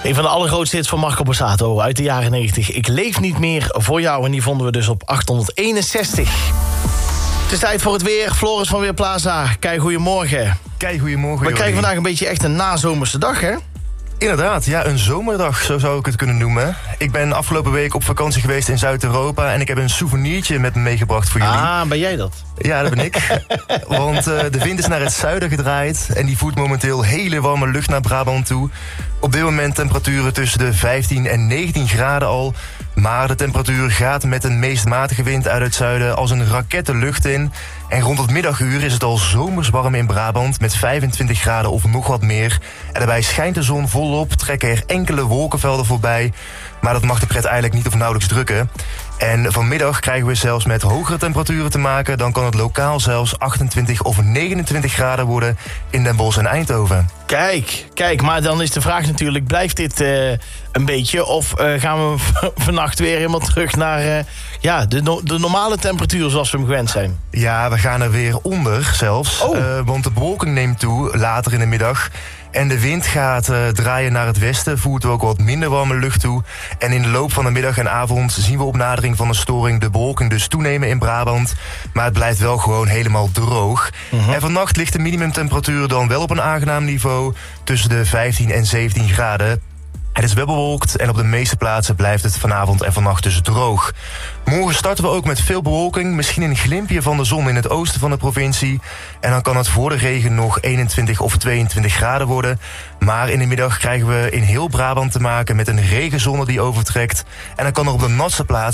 Een van de allergrootste hits van Marco Borsato uit de jaren 90. Ik leef niet meer voor jou. En die vonden we dus op 861. Het is tijd voor het weer. Floris van Weerplaza. Kei, goedemorgen. Kei, goedemorgen. We krijgen vandaag een beetje echt een nazomerse dag, hè? Inderdaad, ja, een zomerdag, zo zou ik het kunnen noemen. Ik ben afgelopen week op vakantie geweest in Zuid-Europa en ik heb een souvenirtje met me meegebracht voor jullie. Ah, ben jij dat? Ja, dat ben ik. Want de wind is naar het zuiden gedraaid en die voert momenteel hele warme lucht naar Brabant toe. Op dit moment temperaturen tussen de 15 en 19 graden al. Maar de temperatuur gaat met een meest matige wind uit het zuiden als een raket de lucht in. En rond het middaguur is het al zomers warm in Brabant met 25 graden of nog wat meer. En daarbij schijnt de zon volop, trekken er enkele wolkenvelden voorbij. Maar dat mag de pret eigenlijk niet of nauwelijks drukken. En vanmiddag krijgen we zelfs met hogere temperaturen te maken. Dan kan het lokaal zelfs 28 of 29 graden worden in Den Bosch en Eindhoven. Kijk, maar dan is de vraag natuurlijk, blijft dit een beetje? Of gaan we vannacht weer helemaal terug naar de normale temperatuur zoals we hem gewend zijn? Ja, we gaan er weer onder zelfs. Want de bewolking neemt toe later in de middag. En de wind gaat draaien naar het westen, voert ook wat minder warme lucht toe. En in de loop van de middag en avond zien we op nadering van de storing de bewolking dus toenemen in Brabant. Maar het blijft wel gewoon helemaal droog. En vannacht ligt de minimumtemperatuur dan wel op een aangenaam niveau tussen de 15 en 17 graden. Het is wel bewolkt en op de meeste plaatsen blijft het vanavond en vannacht dus droog. Morgen starten we ook met veel bewolking, misschien een glimpje van de zon in het oosten van de provincie. En dan kan het voor de regen nog 21 of 22 graden worden. Maar in de middag krijgen we in heel Brabant te maken met een regenzone die overtrekt. En dan kan er op de natste plaatsen